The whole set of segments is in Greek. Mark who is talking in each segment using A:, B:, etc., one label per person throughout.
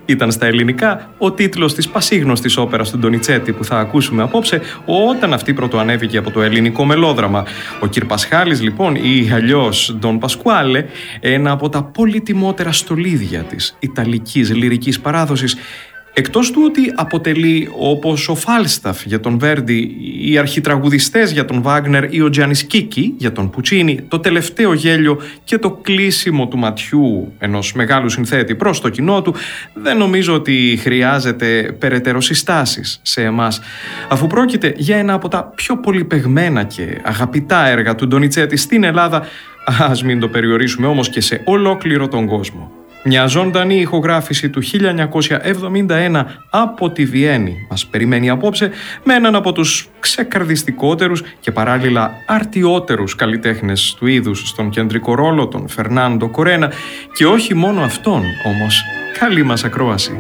A: Ήταν στα ελληνικά ο τίτλος της πασίγνωστης όπερας του Ντονιτσέτη που θα ακούσουμε απόψε όταν αυτή πρωτοανέβηκε από το ελληνικό μελόδραμα. Ο Κυρ Πασχάλης λοιπόν, ή αλλιώς Ντον Πασκουάλε, ένα από τα πολυτιμότερα στολίδια της ιταλικής λυρικής παράδοσης, εκτός του ότι αποτελεί, όπως ο Φάλσταφ για τον Βέρντι, οι αρχιτραγουδιστές για τον Βάγνερ ή ο Τζιάννης Κίκι για τον Πουτσίνι, το τελευταίο γέλιο και το κλείσιμο του ματιού ενός μεγάλου συνθέτη προς το κοινό του, δεν νομίζω ότι χρειάζεται περαιτέρω συστάσεις σε εμάς, αφού πρόκειται για ένα από τα πιο πολυπαιγμένα και αγαπητά έργα του Ντονιτσέτη στην Ελλάδα, ας μην το περιορίσουμε όμως και σε ολόκληρο τον κόσμο. Μια ζωντανή ηχογράφηση του 1971 από τη Βιέννη μας περιμένει απόψε, με έναν από τους ξεκαρδιστικότερους και παράλληλα αρτιότερους καλλιτέχνες του είδους στον κεντρικό ρόλο, τον Φερνάντο Κορένα, και όχι μόνο αυτόν όμως. Καλή μας ακρόαση.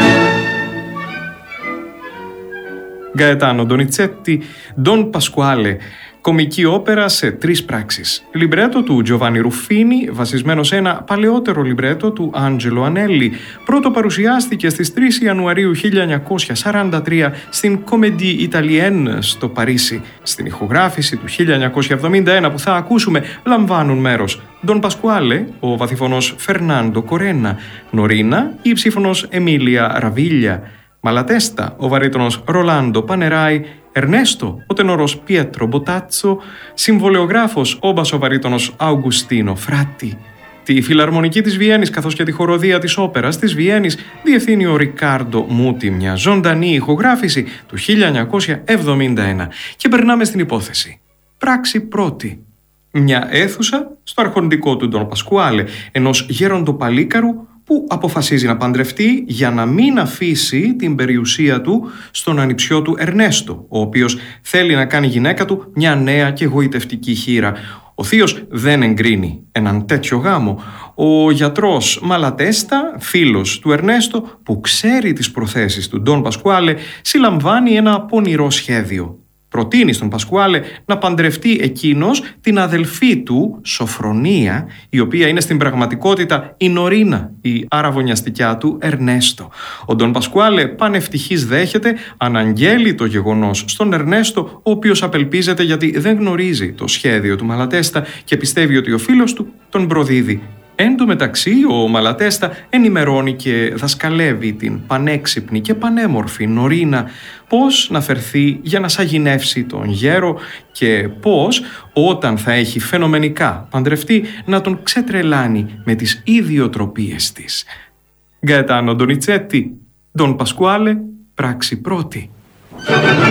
A: Γκαετάνο Ντονιτσέτη, Ντον Πασκουάλε, κομική όπερα σε 3 πράξεις. Λιμπρέτο του Τζοβάνι Ρουφίνι, βασισμένο σε ένα παλαιότερο λιμπρέτο του Άντζελο Ανέλη. Πρώτο παρουσιάστηκε στις 3 Ιανουαρίου 1943 στην Comédie Italienne στο Παρίσι. Στην ηχογράφηση του 1971 που θα ακούσουμε λαμβάνουν μέρος Ντον Πασκουάλε, ο βαθυφωνός Φερνάντο Κορένα, Νωρίνα, η ψήφωνος Εμίλια Ραβίλια, Μαλατέστα, ο βαρύτονος Ρολάντο Πανεράι, Ερνέστο, ο τενόρος Πιέτρο Μποτάτσο, συμβολεογράφος ο μπασοβαρύτονος Αουγκουστίνο Φράτη. Τη φιλαρμονική της Βιέννης καθώς και τη χοροδία της όπερας της Βιέννης διευθύνει ο Ρικάρντο Μούτι, μια ζωντανή ηχογράφηση του 1971. Και περνάμε στην υπόθεση. Πράξη πρώτη. Μια αίθουσα στο αρχοντικό του Ντον Πασκουάλε, ενός γέροντο-παλίκαρου που αποφασίζει να παντρευτεί για να μην αφήσει την περιουσία του στον ανιψιό του Ερνέστο, ο οποίος θέλει να κάνει γυναίκα του μια νέα και γοητευτική χήρα. Ο θείος δεν εγκρίνει έναν τέτοιο γάμο. Ο γιατρός Μαλατέστα, φίλος του Ερνέστο, που ξέρει τις προθέσεις του Ντον Πασκουάλε, συλλαμβάνει ένα πονηρό σχέδιο. Προτείνει στον Πασκουάλε να παντρευτεί εκείνος την αδελφή του, Σοφρονία, η οποία είναι στην πραγματικότητα η Νωρίνα, η αραβωνιαστικιά του Ερνέστο. Ο Ντον Πασκουάλε πανευτυχής δέχεται, αναγγέλει το γεγονός στον Ερνέστο, ο οποίος απελπίζεται γιατί δεν γνωρίζει το σχέδιο του Μαλατέστα και πιστεύει ότι ο φίλος του τον προδίδει. Εν τω μεταξύ, ο Μαλατέστα ενημερώνει και δασκαλεύει την πανέξυπνη και πανέμορφη Νωρίνα πώς να φερθεί για να σαγηνεύσει τον γέρο και πώς, όταν θα έχει φαινομενικά παντρευτεί, να τον ξετρελάνει με τις ιδιοτροπίες της. Γκαετάνο Ντονιτσέτη, Ντον Πασκουάλε, πράξη πρώτη.